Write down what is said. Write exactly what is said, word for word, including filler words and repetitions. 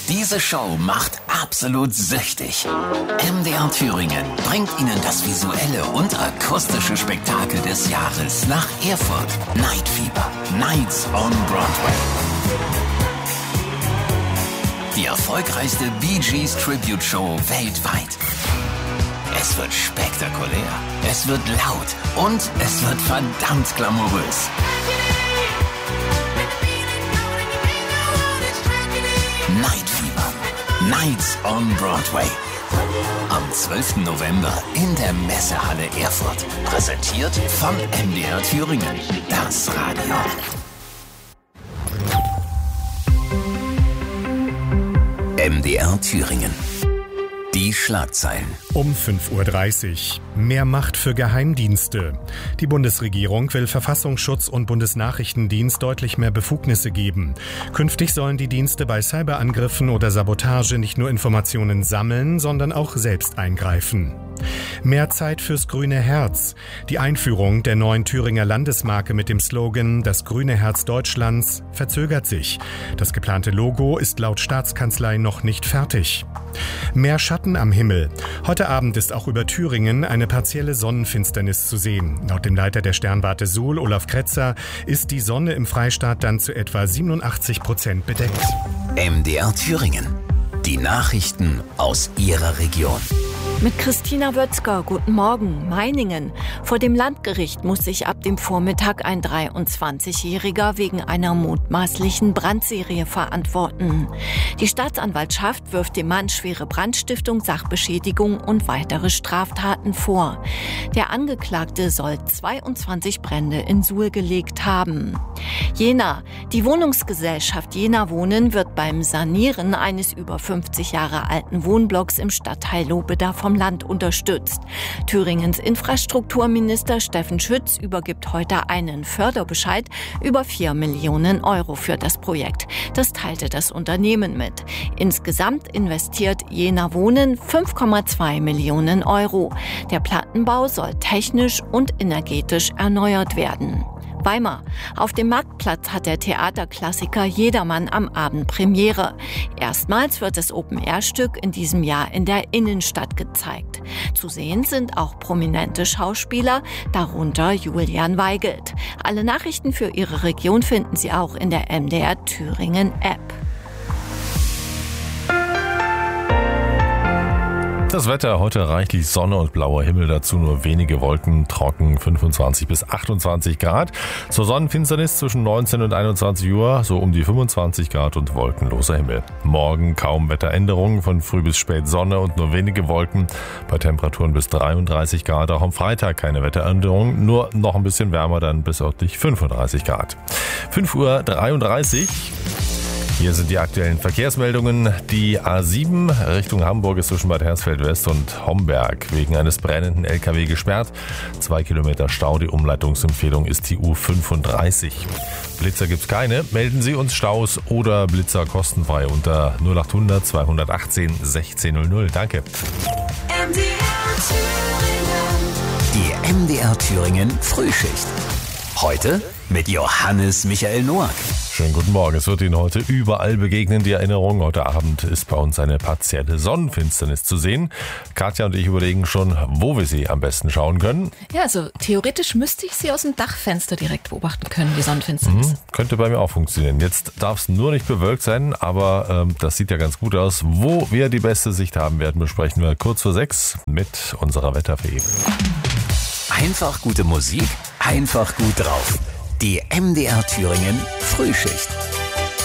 Diese Show macht absolut süchtig. M D R Thüringen bringt Ihnen das visuelle und akustische Spektakel des Jahres nach Erfurt. Night Fever. Nights on Broadway. Die erfolgreichste Bee Gees Tribute Show weltweit. Es wird spektakulär, es wird laut und es wird verdammt glamourös. Night Fever. Nights on Broadway. Am zwölften November in der Messehalle Erfurt. Präsentiert von M D R Thüringen. Das Radio. M D R Thüringen. Die Schlagzeilen. Um fünf Uhr dreißig. Mehr Macht für Geheimdienste. Die Bundesregierung will Verfassungsschutz und Bundesnachrichtendienst deutlich mehr Befugnisse geben. Künftig sollen die Dienste bei Cyberangriffen oder Sabotage nicht nur Informationen sammeln, sondern auch selbst eingreifen. Mehr Zeit fürs grüne Herz. Die Einführung der neuen Thüringer Landesmarke mit dem Slogan »Das grüne Herz Deutschlands« verzögert sich. Das geplante Logo ist laut Staatskanzlei noch nicht fertig. Mehr Schatten am Himmel. Heute Abend ist auch über Thüringen eine partielle Sonnenfinsternis zu sehen. Laut dem Leiter der Sternwarte Suhl, Olaf Kretzer, ist die Sonne im Freistaat dann zu etwa siebenundachtzig Prozent bedeckt. M D R Thüringen. Die Nachrichten aus Ihrer Region. Mit Christina Wötzger, guten Morgen. Meiningen. Vor dem Landgericht muss sich ab dem Vormittag ein dreiundzwanzigjähriger wegen einer mutmaßlichen Brandserie verantworten. Die Staatsanwaltschaft wirft dem Mann schwere Brandstiftung, Sachbeschädigung und weitere Straftaten vor. Der Angeklagte soll zweiundzwanzig Brände in Suhl gelegt haben. Jena. Die Wohnungsgesellschaft Jena Wohnen wird beim Sanieren eines über fünfzig Jahre alten Wohnblocks im Stadtteil Lobeda vom Land unterstützt. Thüringens Infrastrukturminister Steffen Schütz übergibt heute einen Förderbescheid über vier Millionen Euro für das Projekt. Das teilte das Unternehmen mit. Insgesamt investiert Jena Wohnen fünf Komma zwei Millionen Euro. Der Plattenbau soll technisch und energetisch erneuert werden. Weimar. Auf dem Marktplatz hat der Theaterklassiker Jedermann am Abend Premiere. Erstmals wird das Open-Air-Stück in diesem Jahr in der Innenstadt gezeigt. Zu sehen sind auch prominente Schauspieler, darunter Julian Weigelt. Alle Nachrichten für Ihre Region finden Sie auch in der M D R Thüringen App. Das Wetter, heute reichlich Sonne und blauer Himmel, dazu nur wenige Wolken, trocken fünfundzwanzig bis achtundzwanzig Grad. Zur Sonnenfinsternis zwischen neunzehn und einundzwanzig Uhr, so um die fünfundzwanzig Grad und wolkenloser Himmel. Morgen kaum Wetteränderungen, von früh bis spät Sonne und nur wenige Wolken, bei Temperaturen bis dreiunddreißig Grad. Auch am Freitag keine Wetteränderungen, nur noch ein bisschen wärmer, dann bis örtlich fünfunddreißig Grad. fünf Uhr dreiunddreißig. Hier sind die aktuellen Verkehrsmeldungen. Die A sieben Richtung Hamburg ist zwischen Bad Hersfeld West und Homberg wegen eines brennenden L K W gesperrt. Zwei Kilometer Stau. Die Umleitungsempfehlung ist die U fünfunddreißig. Blitzer gibt's keine. Melden Sie uns Staus oder Blitzer kostenfrei unter null achthundert zweihundertachtzehn sechzehn null null. Danke. M D R Thüringen. Die M D R Thüringen Frühschicht. Heute mit Johannes Michael Noack. Schönen guten Morgen. Es wird Ihnen heute überall begegnen, die Erinnerung. Heute Abend ist bei uns eine partielle Sonnenfinsternis zu sehen. Katja und ich überlegen schon, wo wir sie am besten schauen können. Ja, also theoretisch müsste ich sie aus dem Dachfenster direkt beobachten können, die Sonnenfinsternis. Mhm, könnte bei mir auch funktionieren. Jetzt darf es nur nicht bewölkt sein, aber ähm, das sieht ja ganz gut aus. Wo wir die beste Sicht haben werden, besprechen wir kurz vor sechs mit unserer Wetterfee. Einfach gute Musik, einfach gut drauf. Die M D R Thüringen Frühschicht.